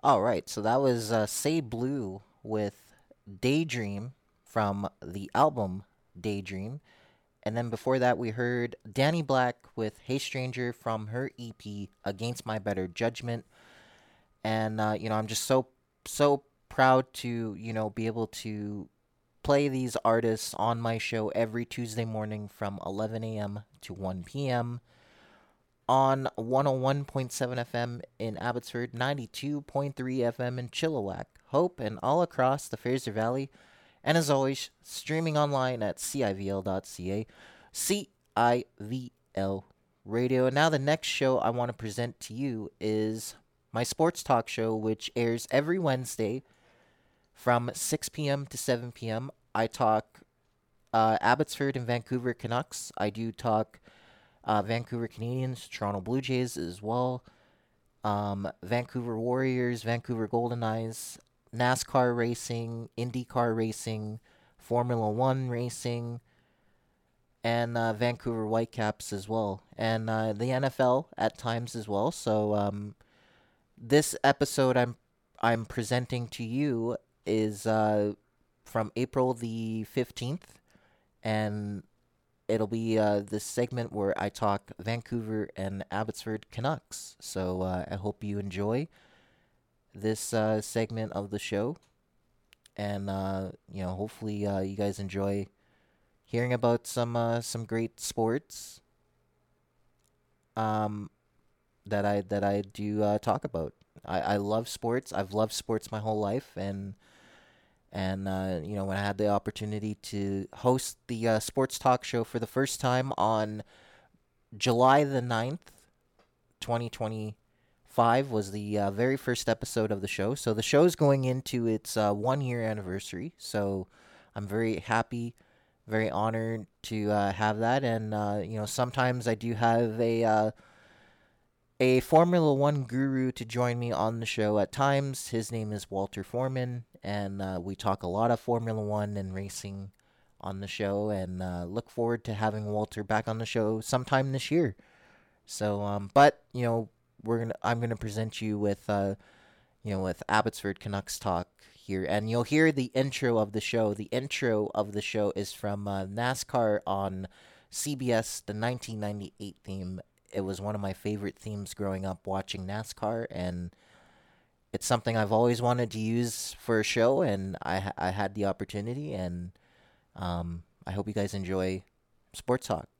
All right, so that was Say Blue with Daydream from the album Daydream. And then before that, we heard Danny Black with Hey Stranger from her EP Against My Better Judgment. And, I'm just so proud to, be able to play these artists on my show every Tuesday morning from 11 a.m. to 1 p.m. on 101.7 FM in Abbotsford, 92.3 FM in Chilliwack, Hope, and all across the Fraser Valley. And as always, streaming online at CIVL.ca. CIVL Radio. And now the next show I want to present to you is my sports talk show, which airs every Wednesday from 6 p.m. to 7 p.m. I talk Abbotsford and Vancouver Canucks. I do talk Vancouver Canadians, Toronto Blue Jays as well, Vancouver Warriors, Vancouver Golden Knights, NASCAR racing, IndyCar racing, Formula One racing, and Vancouver Whitecaps as well, and the NFL at times as well. So this episode I'm presenting to you is from April the 15th, and it'll be this segment where I talk Vancouver and Abbotsford Canucks. So I hope you enjoy this segment of the show, and hopefully you guys enjoy hearing about some great sports um, that I do talk about. I love sports. I've loved sports my whole life, and when I had the opportunity to host the sports talk show for the first time on July the 9th, 2025 was the very first episode of the show. So the show's going into its 1 year anniversary. So I'm very happy, very honored to have that. And, sometimes I do have a Formula One guru to join me on the show at times. His name is Walter Foreman, and we talk a lot of Formula One and racing on the show. And look forward to having Walter back on the show sometime this year. So, but I'm gonna present you with with Abbotsford Canucks talk here, and you'll hear the intro of the show. The intro of the show is from NASCAR on CBS, the 1998 theme. It was one of my favorite themes growing up watching NASCAR, and it's something I've always wanted to use for a show, and I had the opportunity, and I hope you guys enjoy Sports Talk.